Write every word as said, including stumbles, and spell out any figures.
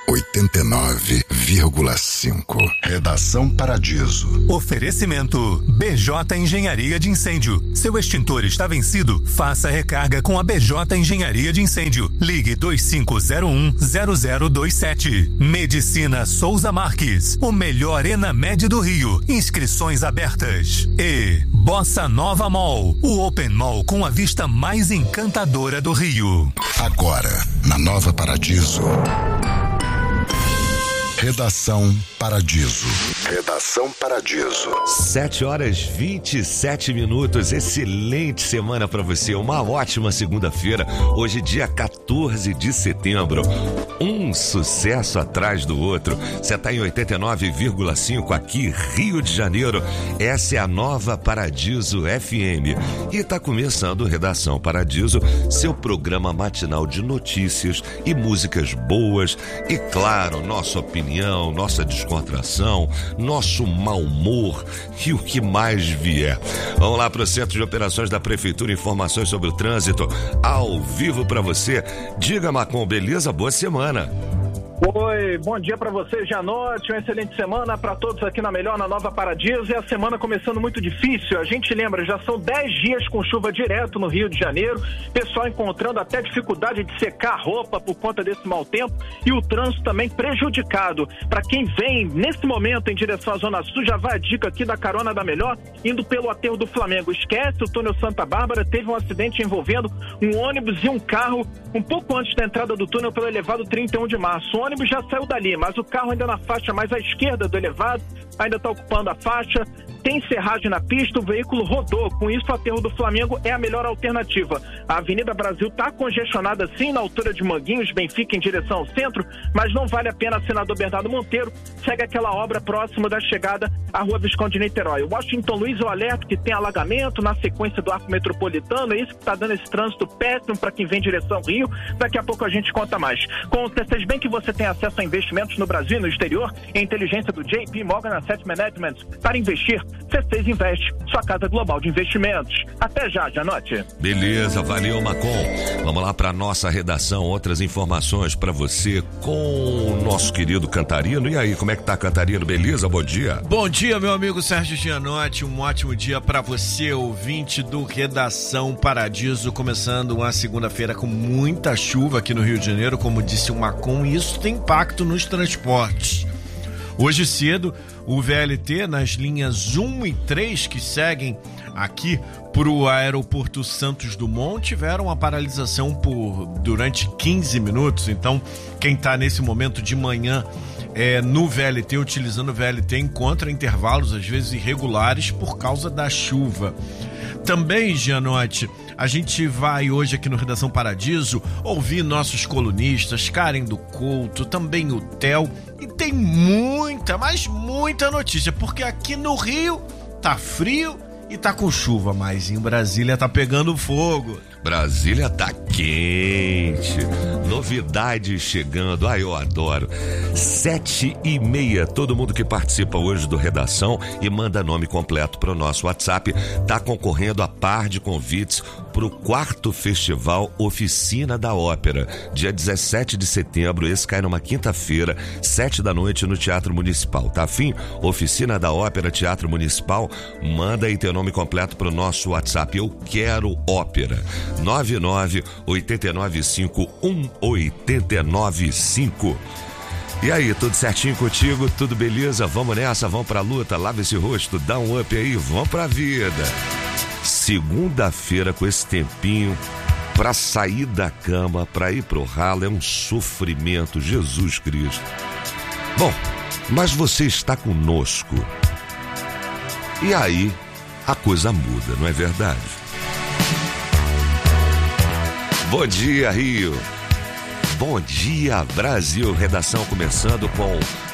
oitenta e nove vírgula cinco. Redação Paradiso. Oferecimento B J Engenharia de Incêndio. Seu extintor está vencido? Faça recarga com a B J Engenharia de Incêndio. Ligue dois cinco zero um zero zero dois sete. Medicina Souza Marques. O melhor Enamed do Rio. Inscrições abertas. E Bossa Nova Mall. O Open Mall com a vista mais encantadora do Rio. Agora, na Nova Paradiso. Redação Paradiso. Redação Paradiso. sete horas e vinte e sete minutos. Excelente semana para você. Uma ótima segunda-feira. Hoje, dia quatorze de setembro. Um sucesso atrás do outro. Você tá em oitenta e nove vírgula cinco aqui, Rio de Janeiro. Essa é a Nova Paradiso F M. E tá começando Redação Paradiso, seu programa matinal de notícias e músicas boas. E claro, nossa opinião, nossa descontração, nosso mau humor e o que mais vier. Vamos lá para o Centro de Operações da Prefeitura, informações sobre o trânsito ao vivo para você. Diga, Macon, beleza? Boa semana. Oi, bom dia para vocês, Janote, uma excelente semana para todos aqui na Melhor, na Nova Paradiso. E a semana começando muito difícil, a gente lembra, já são dez dias com chuva direto no Rio de Janeiro, pessoal encontrando até dificuldade de secar a roupa por conta desse mau tempo e o trânsito também prejudicado. Para quem vem nesse momento em direção à Zona Sul, já vai a dica aqui da carona da Melhor, indo pelo aterro do Flamengo. Esquece o túnel Santa Bárbara, teve um acidente envolvendo um ônibus e um carro um pouco antes da entrada do túnel pelo elevado trinta e um de março. O ônibus já saiu dali, mas o carro ainda na faixa mais à esquerda do elevado, ainda está ocupando a faixa, tem serragem na pista, o veículo rodou, com isso o aterro do Flamengo é a melhor alternativa. A Avenida Brasil está congestionada sim na altura de Manguinhos, Benfica em direção ao centro, mas não vale a pena, senador Bernardo Monteiro, segue aquela obra próxima da chegada à Rua Visconde de Niterói. Washington Luiz, o alerta que tem alagamento na sequência do arco metropolitano, é isso que está dando esse trânsito péssimo para quem vem em direção ao Rio. Daqui a pouco a gente conta mais. Com o C seis Bank você tem acesso a investimentos no Brasil e no exterior, e a inteligência do J P Morgan Asset Management para investir. C seis Investe, sua casa global de investimentos. Até já, Janote. Beleza, valeu, Macon. Vamos lá para nossa redação, outras informações para você com o nosso querido Cantarino. E aí, como é que tá, Cantarino? Beleza? Bom dia. Bom dia, meu amigo Sérgio Gianotti. Um ótimo dia para você, ouvinte do Redação Paradiso. Começando uma segunda-feira com muita chuva aqui no Rio de Janeiro, como disse o Macon, e isso tem impacto nos transportes. Hoje cedo, o V L T nas linhas um e três que seguem aqui para o aeroporto Santos Dumont tiveram uma paralisação por durante quinze minutos. Então, quem está nesse momento de manhã é, no V L T, utilizando o V L T, encontra intervalos às vezes irregulares por causa da chuva. Também, Gianotti, a gente vai hoje aqui no Redação Paradiso ouvir nossos colunistas, Karen do Couto, também o Theo, e tem muita, mas muita notícia, porque aqui no Rio tá frio e tá com chuva, mas em Brasília tá pegando fogo. Brasília tá quente, novidades chegando, ai eu adoro. Sete e meia, todo mundo que participa hoje do Redação e manda nome completo pro nosso WhatsApp, tá concorrendo a par de convites pro quarto festival Oficina da Ópera, dia dezessete de setembro, esse cai numa quinta-feira, sete da noite no Teatro Municipal, tá afim? Oficina da Ópera, Teatro Municipal, manda aí teu nome completo pro nosso WhatsApp, eu quero ópera. nove nove oito nove cinco um oito nove cinco. E aí, tudo certinho contigo? Tudo beleza? Vamos nessa, vamos pra luta, lava esse rosto, dá um up aí, vamos pra vida. Segunda-feira com esse tempinho pra sair da cama, pra ir pro ralo é um sofrimento, Jesus Cristo. Bom, mas você está conosco. E aí, a coisa muda, não é verdade? Bom dia, Rio. Bom dia, Brasil. Redação começando com